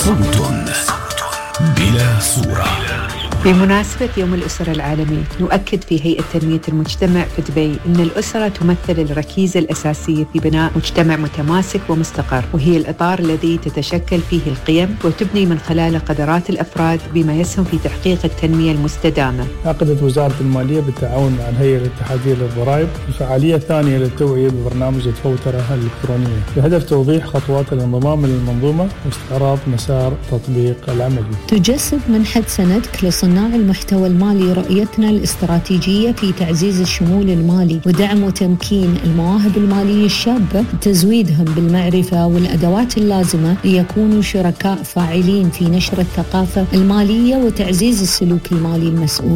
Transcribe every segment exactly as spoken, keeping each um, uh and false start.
صوت بلا صورة. بمناسبة يوم الأسرة العالمي نؤكد في هيئة تنمية المجتمع في دبي أن الأسرة تمثل الركيزة الأساسية في بناء مجتمع متماسك ومستقر، وهي الإطار الذي تتشكل فيه القيم وتبني من خلاله قدرات الأفراد بما يسهم في تحقيق التنمية المستدامة. عقدت وزارة المالية بالتعاون مع الهيئة الاتحادية للضرائب الفعالية الثانية للتوعية ببرنامج الفوترة الإلكترونية بهدف توضيح خطوات الانضمام للمنظومة واستعراض مسار تطبيق العملي. تجسد منحة سندك لصناع المحتوى المالي رؤيتنا الاستراتيجية في تعزيز الشمول المالي ودعم وتمكين المواهب المالية الشابة، تزويدهم بالمعرفة والأدوات اللازمة ليكونوا شركاء فاعلين في نشر الثقافة المالية وتعزيز السلوك المالي المسؤول.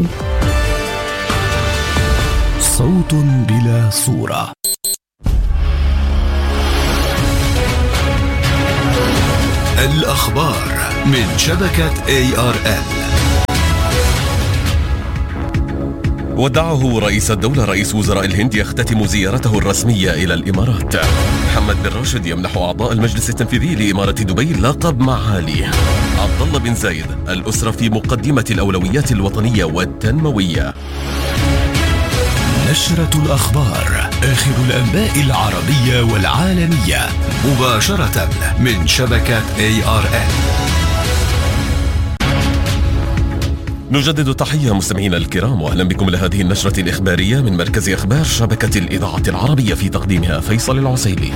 صوت بلا صورة. الأخبار من شبكة إيه آر إل. ودعه رئيس الدولة رئيس وزراء الهند يختتم زيارته الرسمية إلى الإمارات. محمد بن راشد يمنح أعضاء المجلس التنفيذي لإمارة دبي لقب معالي. عبد الله بن زايد: الأسرة في مقدمة الأولويات الوطنية والتنموية. نشرة الأخبار، آخر الأنباء العربية والعالمية مباشرة من شبكة إيه آر إل. نجدد تحية مستمعينا الكرام، وأهلا بكم لهذه النشرة الإخبارية من مركز أخبار شبكة الإذاعة العربية، في تقديمها فيصل العسيلي.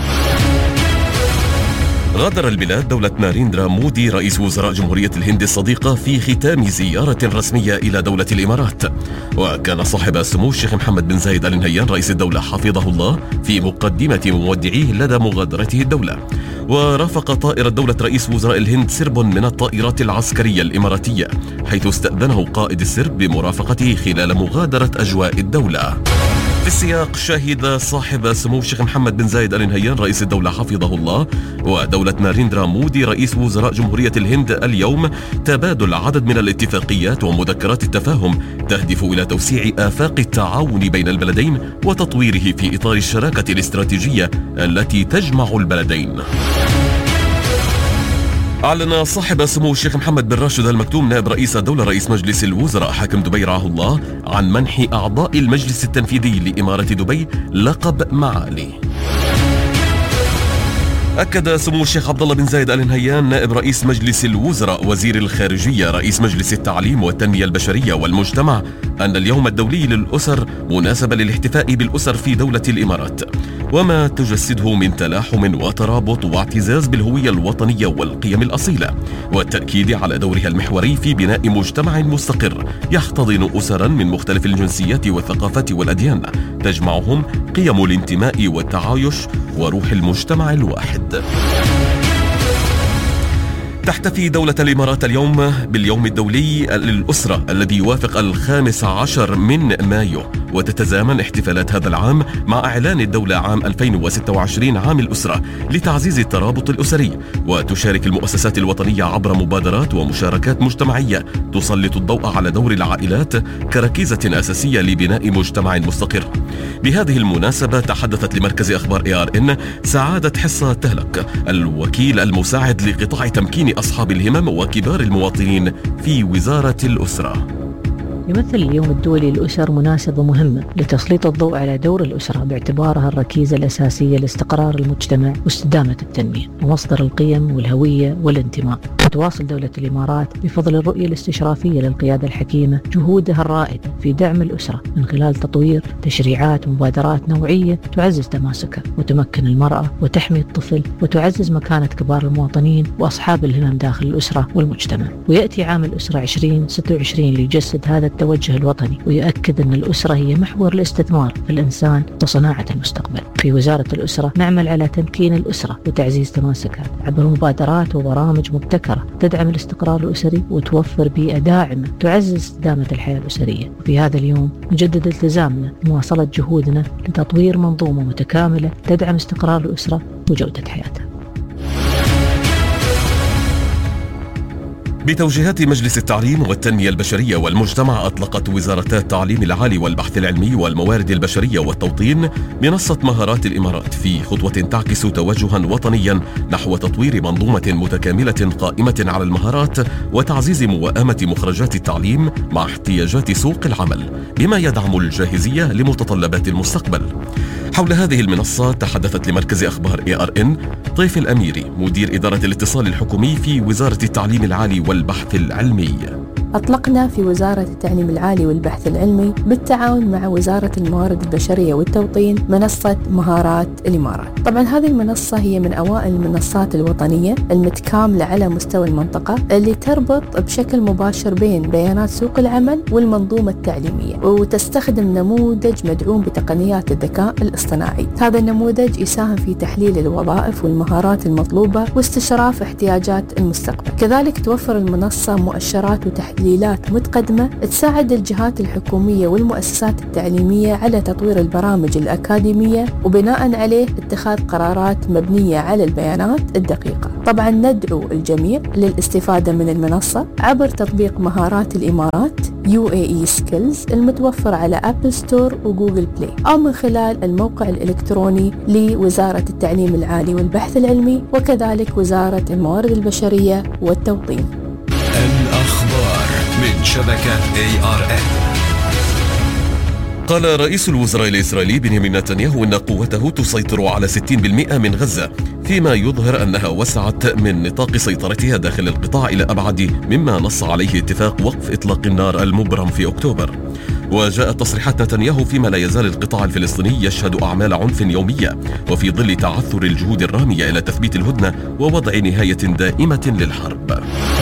غادر البلاد دولة ناريندرا مودي رئيس وزراء جمهورية الهند الصديقة في ختام زيارة رسمية إلى دولة الإمارات. وكان صاحب السمو الشيخ محمد بن زايد آل نهيان رئيس الدولة حفظه الله في مقدمة مودعيه لدى مغادرته الدولة. ورافق طائرة دولة رئيس وزراء الهند سرب من الطائرات العسكرية الإماراتية، حيث استأذنه قائد السرب بمرافقته خلال مغادرة أجواء الدولة. في السياق، شهد صاحب سمو الشيخ محمد بن زايد آل نهيان رئيس الدولة حفظه الله ودولة ناريندرا مودي رئيس وزراء جمهورية الهند اليوم تبادل عدد من الاتفاقيات ومذكرات التفاهم تهدف إلى توسيع آفاق التعاون بين البلدين وتطويره في إطار الشراكة الاستراتيجية التي تجمع البلدين. أعلن صاحب سمو الشيخ محمد بن راشد آل مكتوم نائب رئيس الدولة رئيس مجلس الوزراء حاكم دبي رعاه الله عن منح أعضاء المجلس التنفيذي لإمارة دبي لقب معالي. أكد سمو الشيخ عبد الله بن زايد آل نهيان نائب رئيس مجلس الوزراء وزير الخارجية رئيس مجلس التعليم والتنمية البشرية والمجتمع أن اليوم الدولي للأسر مناسبة للاحتفاء بالأسر في دولة الإمارات، وما تجسده من تلاحم وترابط واعتزاز بالهوية الوطنية والقيم الأصيلة، والتأكيد على دورها المحوري في بناء مجتمع مستقر يحتضن أسرا من مختلف الجنسيات والثقافات والأديان تجمعهم قيم الانتماء والتعايش وروح المجتمع الواحد. تحتفي دولة الإمارات اليوم باليوم الدولي للأسرة الذي يوافق الخامس عشر من مايو، وتتزامن احتفالات هذا العام مع إعلان الدولة عام ألفين وستة وعشرين عام الأسرة لتعزيز الترابط الأسري. وتشارك المؤسسات الوطنية عبر مبادرات ومشاركات مجتمعية تسلط الضوء على دور العائلات كركيزة أساسية لبناء مجتمع مستقر. بهذه المناسبة تحدثت لمركز أخبار إيه آر إن سعادة حصة تهلك الوكيل المساعد لقطاع تمكين أصحاب الهمم وكبار المواطنين في وزارة الأسرة. يمثل اليوم الدولي للأسر مناسبة مهمة لتسليط الضوء على دور الأسرة باعتبارها الركيزة الأساسية لاستقرار المجتمع واستدامة التنمية ومصدر القيم والهوية والانتماء. تواصل دولة الإمارات بفضل الرؤية الاستشرافية للقيادة الحكيمة جهودها الرائدة في دعم الأسرة من خلال تطوير تشريعات ومبادرات نوعية تعزز تماسكها وتمكن المرأة وتحمي الطفل وتعزز مكانة كبار المواطنين وأصحاب الهمم داخل الأسرة والمجتمع. ويأتي عام الأسرة عشرين ستة وعشرين ليجسد هذا التوجه الوطني ويؤكد أن الأسرة هي محور الاستثمار في الإنسان وصناعة المستقبل. في وزارة الأسرة نعمل على تمكين الأسرة وتعزيز تماسكها عبر مبادرات وبرامج مبتكرة تدعم الاستقرار الأسري وتوفر بيئة داعمة تعزز استدامة الحياة الأسرية. وفي هذا اليوم نجدد التزامنا بمواصلة جهودنا لتطوير منظومة متكاملة تدعم استقرار الأسرة وجودة حياتها. بتوجيهات مجلس التعليم والتنمية البشرية والمجتمع، أطلقت وزارتا التعليم العالي والبحث العلمي والموارد البشرية والتوطين منصة مهارات الإمارات في خطوة تعكس توجها وطنيا نحو تطوير منظومة متكاملة قائمة على المهارات وتعزيز موائمة مخرجات التعليم مع احتياجات سوق العمل، بما يدعم الجاهزية لمتطلبات المستقبل. حول هذه المنصة تحدثت لمركز أخبار إيه آر إن طيف الأميري مدير إدارة الاتصال الحكومي في وزارة التعليم العالي والبحث العلمي. أطلقنا في وزارة التعليم العالي والبحث العلمي بالتعاون مع وزارة الموارد البشرية والتوطين منصة مهارات الإمارات. طبعا هذه المنصة هي من أوائل المنصات الوطنية المتكاملة على مستوى المنطقة اللي تربط بشكل مباشر بين بيانات سوق العمل والمنظومة التعليمية، وتستخدم نموذج مدعوم بتقنيات الذكاء الاصطناعي. هذا النموذج يساهم في تحليل الوظائف والمهارات المطلوبة واستشراف احتياجات المستقبل. كذلك توفر المنصة مؤشرات وتحليل تحليلات متقدمة تساعد الجهات الحكومية والمؤسسات التعليمية على تطوير البرامج الأكاديمية وبناء عليه اتخاذ قرارات مبنية على البيانات الدقيقة. طبعا ندعو الجميع للاستفادة من المنصة عبر تطبيق مهارات الإمارات يو إيه إي Skills المتوفر على أبل ستور وجوجل بلاي، أو من خلال الموقع الإلكتروني لوزارة التعليم العالي والبحث العلمي وكذلك وزارة الموارد البشرية والتوطين. الأخبار من شبكة إيه آر إن. قال رئيس الوزراء الإسرائيلي بنيامين نتنياهو إن قوته تسيطر على ستين بالمئة من غزة، فيما يظهر أنها وسعت من نطاق سيطرتها داخل القطاع إلى أبعد مما نص عليه اتفاق وقف إطلاق النار المبرم في أكتوبر. وجاءت تصريحات نتنياهو فيما لا يزال القطاع الفلسطيني يشهد أعمال عنف يومية، وفي ظل تعثر الجهود الرامية إلى تثبيت الهدنة ووضع نهاية دائمة للحرب.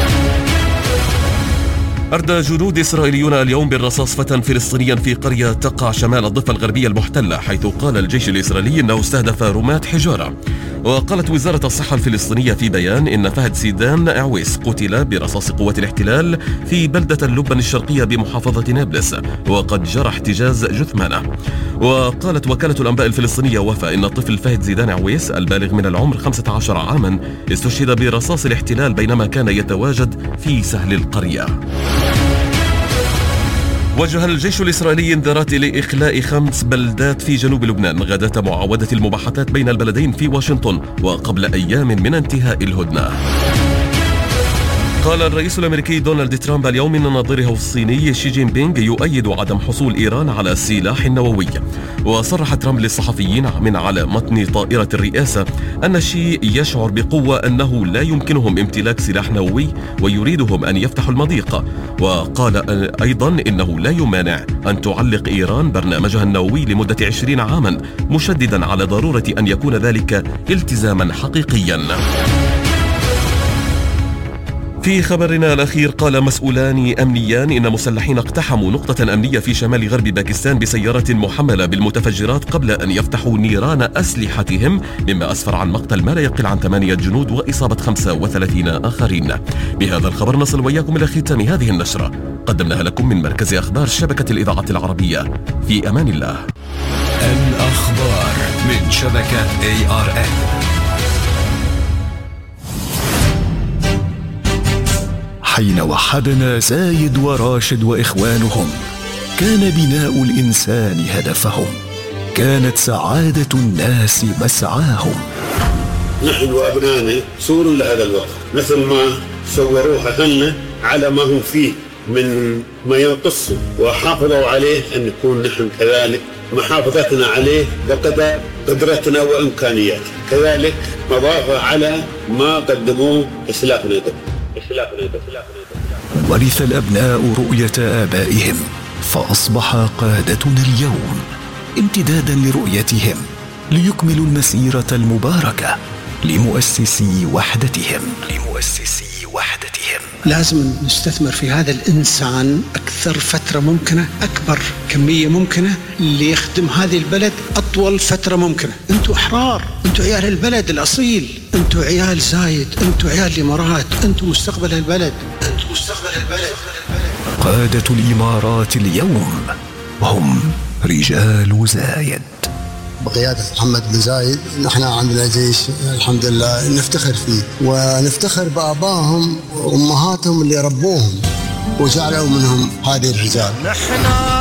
أردى جنود إسرائيليون اليوم بالرصاص فتى فلسطينيا في قرية تقع شمال الضفة الغربية المحتلة، حيث قال الجيش الإسرائيلي أنه استهدف رماة حجارة. وقالت وزارة الصحة الفلسطينية في بيان إن فهد سيدان عويس قتل برصاص قوات الاحتلال في بلدة اللبن الشرقية بمحافظة نابلس، وقد جرى احتجاز جثمانه. وقالت وكالة الأنباء الفلسطينية وفا إن الطفل فهد سيدان عويس البالغ من العمر خمسة عشر عاما استشهد برصاص الاحتلال بينما كان يتواجد في سهل القرية. وجه الجيش الإسرائيلي انذارات لإخلاء خمس بلدات في جنوب لبنان غداة معاودة المباحثات بين البلدين في واشنطن وقبل أيام من انتهاء الهدنة. قال الرئيس الأمريكي دونالد ترامب اليوم إن نظيره الصيني شي جين بينغ يؤيد عدم حصول إيران على سلاح نووي. وصرح ترامب للصحفيين من على متن طائرة الرئاسة أن شي يشعر بقوة أنه لا يمكنهم امتلاك سلاح نووي ويريدهم أن يفتحوا المضيق. وقال أيضا إنه لا يمانع أن تعلق إيران برنامجها النووي لمدة عشرين عاما، مشددا على ضرورة أن يكون ذلك التزاما حقيقيا. في خبرنا الأخير قال مسؤولان أمنيان إن مسلحين اقتحموا نقطة أمنية في شمال غرب باكستان بسيارة محملة بالمتفجرات قبل أن يفتحوا نيران أسلحتهم، مما أسفر عن مقتل ما لا يقل عن ثمانية جنود وإصابة خمسة وثلاثين آخرين. بهذا الخبر نصل وإياكم إلى ختام هذه النشرة، قدمناها لكم من مركز أخبار شبكة الإذاعة العربية. في أمان الله. الأخبار من شبكة إيه آر إن. حين وحدنا زايد وراشد وإخوانهم كان بناء الإنسان هدفهم، كانت سعادة الناس مسعاهم. نحن وأبنائنا صوروا لهذا الوقت مثل ما صوروها لنا على ما هم فيه من ما ينقص، وحافظوا عليه أن نكون نحن كذلك محافظتنا عليه بقدر قدرتنا وإمكانياتنا، كذلك مضافة على ما قدموه إسلافنا قبل. ورث الأبناء رؤية آبائهم فأصبح قادتنا اليوم امتدادا لرؤيتهم ليكملوا المسيرة المباركة لمؤسسي وحدتهم لمؤسسي وحدتهم. لازم نستثمر في هذا الإنسان أكثر فترة ممكنة، أكبر كمية ممكنة ليخدم هذه البلد أطول فترة ممكنة. أنتوا أحرار، أنتوا عيال البلد الأصيل، أنتوا عيال زايد، أنتوا عيال الإمارات، أنتوا مستقبل البلد، أنتوا مستقبل البلد. قادة الإمارات اليوم هم رجال زايد. بقيادة محمد بن زايد. نحن عندنا جيش الحمد لله نفتخر فيه، ونفتخر بآبائهم وأمهاتهم اللي ربوهم وجعلوا منهم هذه الرجال.